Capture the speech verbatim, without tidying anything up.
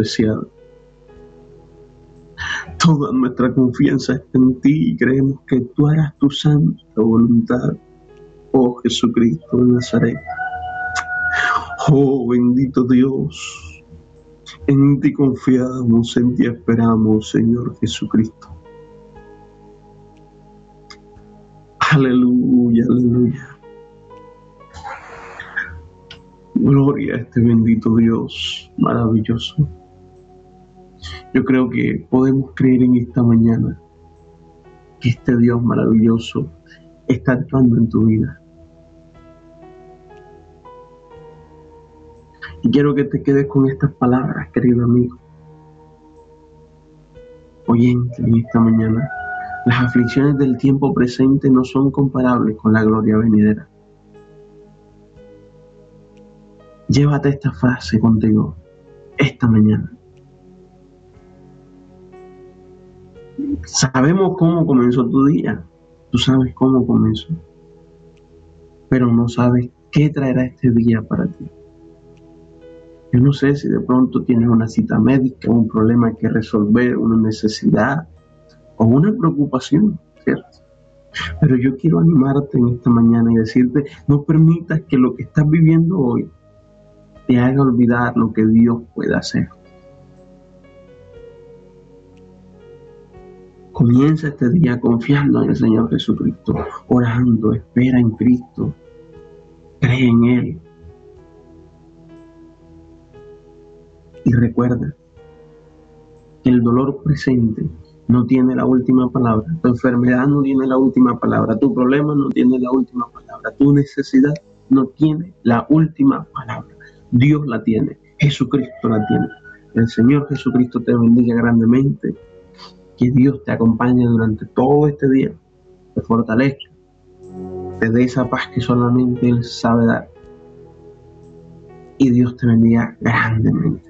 especial. Toda nuestra confianza está en ti y creemos que tú harás tu santa voluntad, oh Jesucristo de Nazaret. Oh bendito Dios, en ti confiamos, en ti esperamos, Señor Jesucristo. Aleluya, aleluya. Gloria a este bendito Dios maravilloso. Yo creo que podemos creer en esta mañana que este Dios maravilloso está actuando en tu vida. Y quiero que te quedes con estas palabras, querido amigo, oyente, en esta mañana. Las aflicciones del tiempo presente no son comparables con la gloria venidera. Llévate esta frase contigo esta mañana. Sabemos cómo comenzó tu día. Tú sabes cómo comenzó. Pero no sabes qué traerá este día para ti. Yo no sé si de pronto tienes una cita médica, un problema que resolver, una necesidad o una preocupación, ¿cierto? Pero yo quiero animarte en esta mañana y decirte, no permitas que lo que estás viviendo hoy te haga olvidar lo que Dios puede hacer. Comienza este día confiando en el Señor Jesucristo, orando, espera en Cristo, cree en Él. Y recuerda que el dolor presente no tiene la última palabra, tu enfermedad no tiene la última palabra, tu problema no tiene la última palabra, tu necesidad no tiene la última palabra. Dios la tiene, Jesucristo la tiene. El Señor Jesucristo te bendiga grandemente, que Dios te acompañe durante todo este día, te fortalezca, te dé esa paz que solamente Él sabe dar. Y Dios te bendiga grandemente.